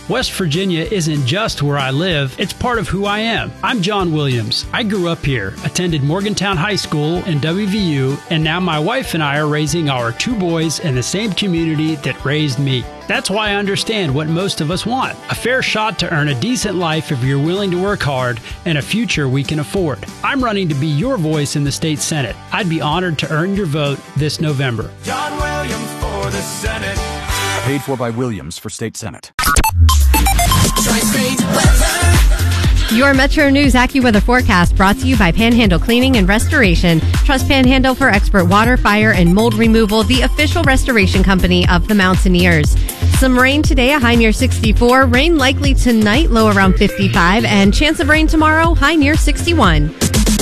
West Virginia isn't just where I live, it's part of who I am. I'm John Williams. I grew up here, attended Morgantown High School and WVU, and now my wife and I are raising our 2 boys in the same community that raised me. That's why I understand what most of us want. A fair shot to earn a decent life if you're willing to work hard, and a future we can afford. I'm running to be your voice in the state Senate. I'd be honored to earn your vote this November. John Williams for the Senate. Paid for by Williams for state Senate. Your Metro News AccuWeather forecast brought to you by Panhandle Cleaning and Restoration. Trust Panhandle for expert water, fire, and mold removal, the official restoration company of the Mountaineers. Some rain today, a high near 64. Rain likely tonight, low around 55. And chance of rain tomorrow, high near 61.